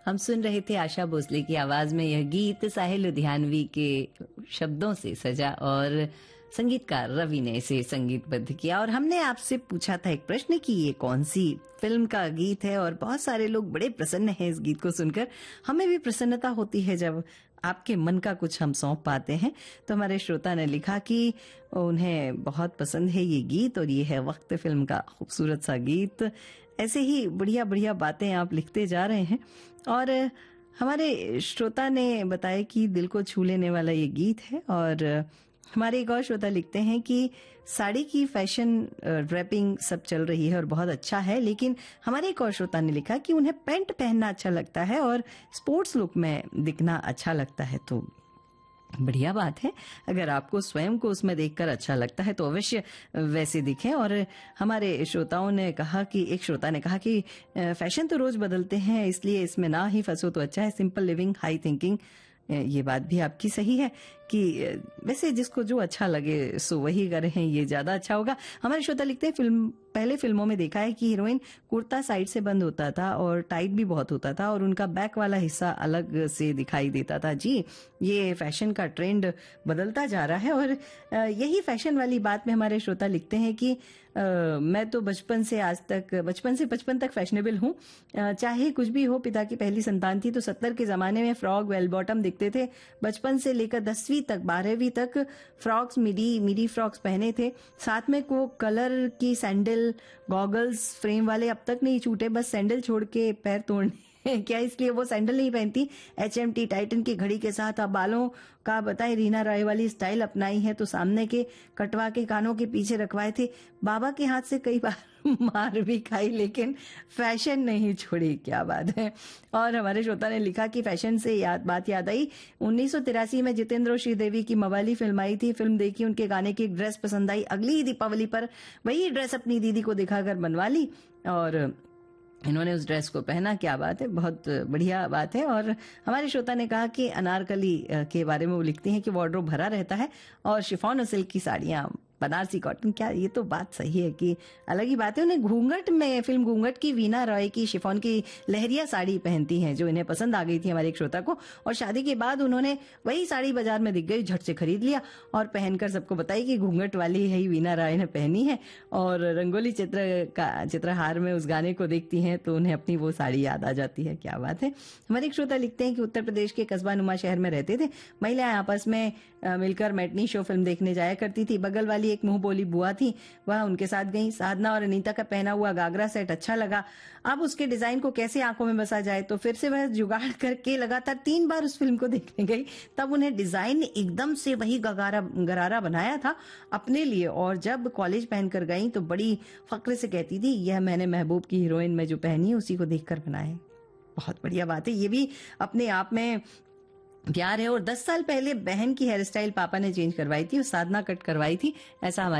हम सुन रहे थे आशा भोसले की आवाज में यह गीत साहिल लुधियानवी के शब्दों से सजा और संगीतकार रवि ने इसे संगीतबद्ध किया। और हमने आपसे पूछा था एक प्रश्न कि ये कौन सी फिल्म का गीत है, और बहुत सारे लोग बड़े प्रसन्न हैं इस गीत को सुनकर। हमें भी प्रसन्नता होती है जब आपके मन का कुछ हम सौंप पाते हैं। तो हमारे श्रोता ने लिखा कि उन्हें बहुत पसंद है ये गीत और ये है वक्त फिल्म का खूबसूरत सा गीत। ऐसे ही बढ़िया बढ़िया बातें आप लिखते जा रहे हैं। और हमारे श्रोता ने बताया कि दिल को छू लेने वाला ये गीत है। और हमारे एक और श्रोता लिखते हैं कि साड़ी की फैशन रैपिंग सब चल रही है और बहुत अच्छा है, लेकिन हमारे एक और श्रोता ने लिखा कि उन्हें पैंट पहनना अच्छा लगता है और स्पोर्ट्स लुक में दिखना अच्छा लगता है। तो बढ़िया बात है, अगर आपको स्वयं को उसमें देखकर अच्छा लगता है तो अवश्य वैसे दिखें। और हमारे श्रोताओं ने कहा कि एक श्रोता ने कहा कि फैशन तो रोज बदलते हैं, इसलिए इसमें ना ही फंसो तो अच्छा है, सिंपल लिविंग हाई थिंकिंग। ये बात भी आपकी सही है कि वैसे जिसको जो अच्छा लगे सो वही करें, ये ज्यादा अच्छा होगा। हमारे श्रोता लिखते हैं पहले फिल्मों में देखा है कि हीरोइन कुर्ता साइड से बंद होता था और टाइट भी बहुत होता था और उनका बैक वाला हिस्सा अलग से दिखाई देता था। जी, ये फैशन का ट्रेंड बदलता जा रहा है। और यही फैशन वाली बात में हमारे श्रोता लिखते हैं कि मैं तो बचपन से 55 तक फैशनेबल हूँ। चाहे कुछ भी हो, पिता की पहली संतान थी तो 70 के जमाने में फ्रॉक वेल बॉटम दिखते थे। बचपन से लेकर 10वीं तक 12वीं तक फ्रॉक्स मिडी फ्रॉक्स पहने थे, साथ में को कलर की सैंडल गॉगल्स फ्रेम वाले अब तक नहीं छूटे, बस सैंडल छोड़ के पैर तोड़ने क्या इसलिए वो सैंडल नहीं पहनती। HMT टाइटन की घड़ी के साथ अब बालों का बताएं रीना रॉय वाली स्टाइल अपनाई है, तो सामने के कटवा के कानों के पीछे रखवाए थे। बाबा के हाथ से कई बार मार भी खाई लेकिन फैशन नहीं छोड़ी। क्या बात है। और हमारे श्रोता ने लिखा कि फैशन से बात याद आई, 1983 में जितेंद्र और श्रीदेवी की मवाली फिल्म आई थी। फिल्म देखी, उनके गाने की एक ड्रेस पसंद आई, अगली ही दीपावली पर वही ड्रेस अपनी दीदी को दिखाकर बनवा ली और इन्होंने उस ड्रेस को पहना। क्या बात है, बहुत बढ़िया बात है। और हमारे श्रोता ने कहा कि अनारकली के बारे में वो लिखती हैं कि वार्डरोब भरा रहता है और शिफॉन और सिल्क की साड़ियां, बनारसी कॉटन। क्या ये तो बात सही है कि अलग ही बात है। उन्हें घूंघट में फिल्म घूंघट की वीना रॉय की शिफॉन की लहरिया साड़ी पहनती हैं जो इन्हें पसंद आ गई थी हमारे एक श्रोता को। और शादी के बाद उन्होंने वही साड़ी बाजार में दिख गई, झट से खरीद लिया और पहनकर सबको बताई कि घूंघट वाली है वीना रॉय ने पहनी है। और रंगोली चित्रहार में उस गाने को देखती हैं तो उन्हें अपनी वो साड़ी याद आ जाती है। क्या बात है। हमारे एक श्रोता लिखते हैं कि उत्तर प्रदेश के कस्बा नुमा शहर में रहते थे, महिलाएं आपस में मिलकर मैटनी शो फिल्म देखने जाया करती थी। बगल वाली एक मुंह बोली बुआ थी, वह उनके साथ गई। साधना और अनीता का पहना हुआ गागरा सेट अच्छा लगा। अब उसके डिजाइन को कैसे आंखों में बसा जाए, तो फिर से वह जुगाड़ करके लगातार 3 बार उस फिल्म को देखने गई। तब उन्हें डिजाइन ने एकदम से वही गरारा बनाया था अपने लिए। और जब कॉलेज पहनकर गई तो बड़ी फक्र से कहती थी, यह मैंने महबूब की हीरोइन में जो पहनी है उसी को देखकर बनाया। बहुत बढ़िया बात है, ये भी अपने आप में प्यार है। और 10 साल पहले बहन की हेयर स्टाइल पापा ने चेंज करवाई थी और साधना कट करवाई थी, ऐसा हमारे